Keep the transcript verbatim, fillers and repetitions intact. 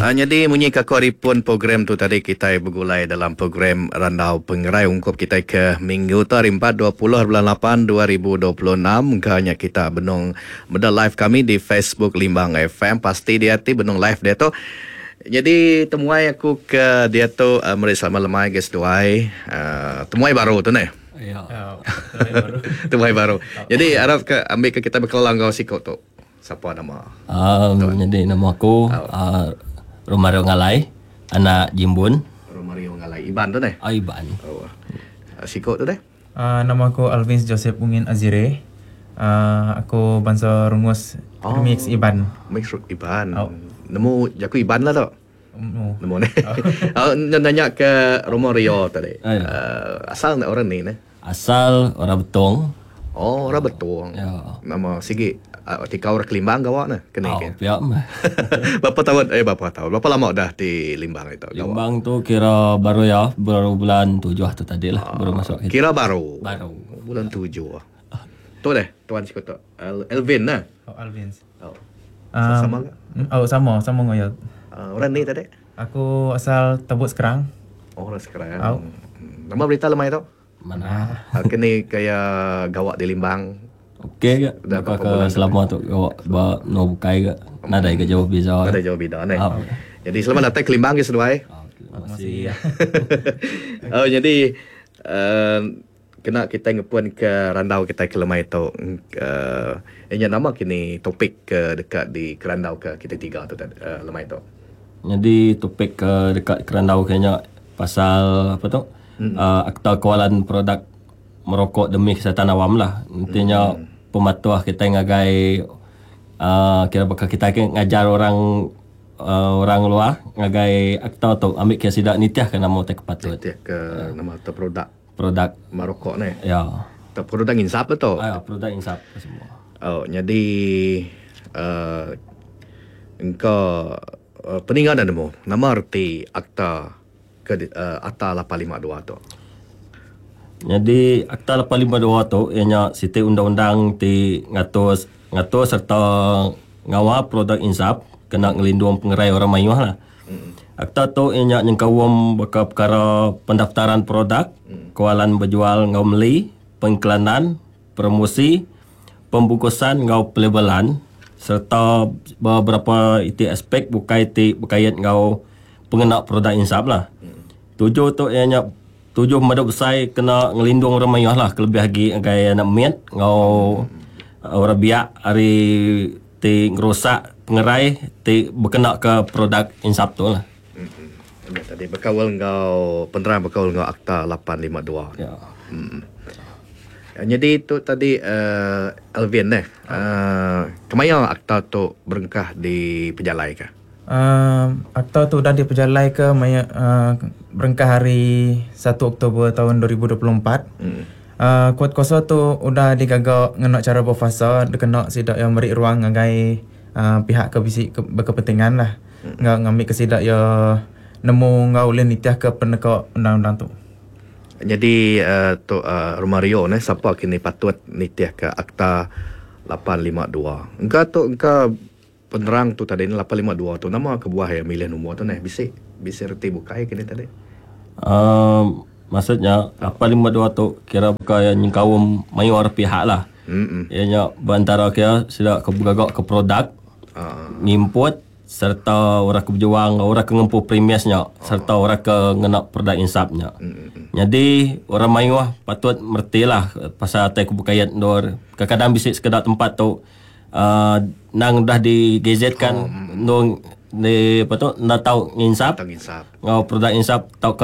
Uh, jadi munyi kakoripun program tu tadi kita bergulai dalam program Randau Pengerai ungkup kita ke minggu hari empat dua puluh bulan lapan dua ribu dua puluh enam. Ganya kita benung beda live kami di Facebook Limbang F M. Pasti dia ti benung live dia tu. Jadi temuai aku ke dia tu uh, meri sama lemai guys tuai. Uh, temuai baru tu ne. Ya. Temuai baru. Jadi harap ke ambil ke kita berkelang kau sikot tu. Siapa nama? Um, jadi nama aku uh, Romario Ngalai, anak Jimbun. Romario Ngalai. Iban tu ne? Oh, Iban. Oh. Sikot tu deh. Uh, nama aku Alvin Joseph Ungin Azire. Uh, aku bangsa rungus oh. Mix Iban. Mix Iban. Oh. Nemu jaku Iban lah tu. Oh. Nemu ni. Oh. Nanya ke Romario tadi. Oh, ya. uh, asal orang ni ne? Asal orang Betong. Oh, orang Betong. Ya. Nama sigi uh, tika orang Kelimbang gawak ne? Kena Oh, ke? piak mah. Berapa tahun eh berapa tahun? Berapa lama dah di Limbang itu? Gawak? Limbang tu kira baru ya, baru bulan tujuh tu tadi lah, Ah, baru masuk. Kira baru. Baru. Bulan tujuh. Tu deh, tuan sikot tu. El- Elvin nah. Oh, Alvin. Oh. Um, Sama ke? Oh, sama, sama ngoyo. Uh, orang ni tadi. Aku asal Tabuk Sekerang. Oh, orang sekarang. Oh. Nama berita lemai tu? Mana? Uh, kini kayak gawak di Limbang. Okey ke? Dah Buka berapa ke bulan selama tu awak ba no bukai ke? Nada ke jauh beza. Ada jauh beda ni. Ah. Jadi selamat datang ke Limbang guys dua. Ah, terima kasih. Oh, jadi uh, kena kita ngepun ke randau kita ke lemai tu. Uh, yang nama kini topik ke dekat di kerandau ke kita tiga tu uh, lemai tu. Jadi topik ke dekat Kerandau kayaknya pasal apa tu? Hmm. Uh, akta kawalan produk merokok demi kesihatan awam lah. Intinya hmm. pematuah kita ngagai uh, kira bakal kita ngajar orang uh, orang luar ngagai akta tu ambil ke sidak nitiah ke nama tak patut. Dia ke uh, nama tu produk Produk merokok ni. ya. Tu produk insap tu. Ah, produk insap semua. Oh, jadi uh, engkau uh, peninggalan mu nama arti akta ke uh, akta lapan lima dua tu. Jadi akta lapan lima dua tu ianya siti undang-undang ti ngatur ngatur serta ngawa produk insap kena ngelindung pengerai orang mayuh lah. Mm. Akta tu ianya nyengkawum baka perkara pendaftaran produk, mm. kawalan berjual ngau meli, pengiklanan, promosi, pembungkusan ngau pelabelan serta beberapa iti aspek bukai ti berkait ngau pengenak produk insap lah. Mm. Tujuh tu ianya tujuh maduk besar kena ngelindung orang mayuh lah, kelebih lagi gaya nak miat ngau hmm. orang biak hari ti ngerosak pengerai ti berkena ke produk insap tu lah. Hmm. Tadi berkawal ngau penerang berkawal ngau akta lapan lima dua. Ya. Hmm. Jadi tu tadi uh, Alvin eh. Uh, kemana akta tu berengkah di pejalai kah? Uh, akta tu dah diperjalai ke maya, uh, berengkah hari satu Oktober tahun dua ribu dua puluh empat. Hmm. Uh, kuat kuasa tu udah digagak ngenak cara berfasa dikena sidak yang beri ruang ngagai uh, pihak kebisi ke, berkepentingan lah. Hmm. Ngak ngambil kesidak ya nemu ngau ulin nitiah ke penekak undang-undang tu. Jadi uh, tu uh, Romario ni siapa kini patut nitiah ke akta lapan lima dua. Engkau tu engkau penerang tu tadi ni lapan lima dua tu nama kebuah yang milih nombor tu ni bisik bisik reti bukai kini tadi. Um, maksudnya lapan lima dua tu kira bukan yang nyengkawum mayuar pihak lah. Hmm. Ianya berantara kira sila kebugagak ke produk, uh. ngimput serta orang keberjuang, orang kengempu premiasnya, uh. serta orang ke ngenak produk insapnya. Hmm. Jadi orang mayuah patut merti lah pasal atai kebukayat dor. Kadang-kadang bisik sekedar tempat tu Uh, nang dah digazetkan oh, hmm. nong di apa tu nak tahu insap insap ngau produk insap tahu